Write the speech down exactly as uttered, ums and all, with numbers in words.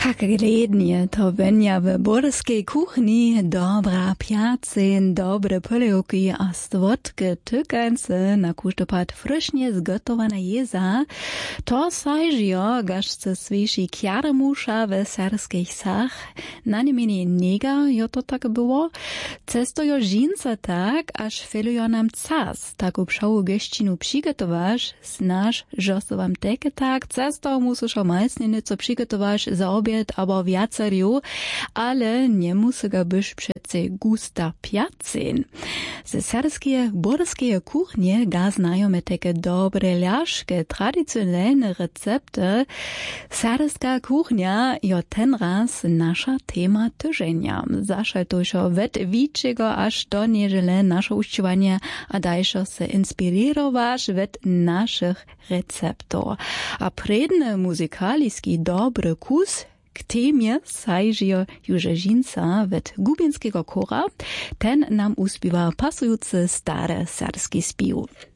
Jak glednie to będzie w borskiej kuchni dobra piacyn, dobre poliuki a stwotki tykańce na kusztopad frysznie zgotowane jeza, to sajżio gaszce swysi kjarmusza w serskich sach, na niemienie niega, jo to tak było, cestojo żinca tak, aż felujo nam cas, tak upszału gościnu przygotowasz, znasz, że so wam teke tak, cesto musisz o majsnie nieco przygotowasz za obiad albo wiaceriu, ale nie musi ga byś przece gusta piacyn. Ze serskie, borskie kuchnie ga znajome teke dobre ляшke, tradycjonalne recepty. Serska kuchnia jo ten raz nasza tema tyżenia. Zaszaltuszo wet wiczego aż do nieżele nasze uściwanie, a dajszo se inspirowasz wet naszych receptów. A predny muzykaliski dobry kus k temie sajžio Južežinca wet Gubinskiego kora, ten nam uspiwa pasujący stare serski spił.